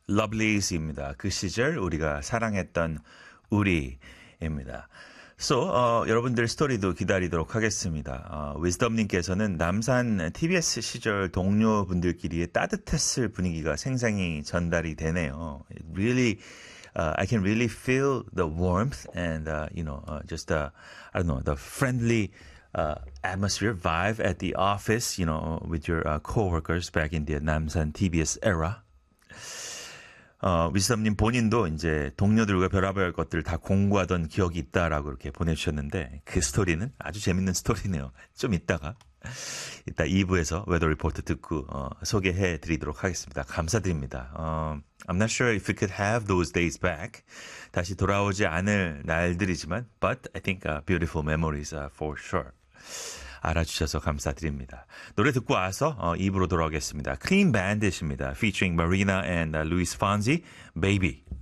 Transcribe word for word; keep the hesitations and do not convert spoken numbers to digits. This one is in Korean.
Lovelies입니다. 그 시절 우리가 사랑했던 우리입니다. So, 어, 여러분들 스토리도 기다리도록 하겠습니다. 어, 위즈덤님께서는 남산 티비에스 시절 동료분들끼리의 따뜻했을 분위기가 생생히 전달이 되네요. It really, uh, I can really feel the warmth and, uh, you know, uh, just, uh, I don't know, the friendly uh, atmosphere, vibe at the office, you know, with your uh, coworkers back in the 남산 티비에스 era. 어, 위스덤님 본인도 이제 동료들과 별의별 것들을 다 공부하던 기억이 있다라고 이렇게 보내주셨는데 그 스토리는 아주 재밌는 스토리네요. 좀 이따가 이따 이 부에서 웨더 리포트 듣고 어, 소개해 드리도록 하겠습니다. 감사드립니다. 어, I'm not sure if we could have those days back. 다시 돌아오지 않을 날들이지만 but I think uh, beautiful memories uh, for sure. 알아주셔서 감사드립니다. 노래 듣고 와서 어, 이 부로 돌아오겠습니다. Clean Bandit입니다. Featuring Marina and uh, Luis Fonsi, Baby.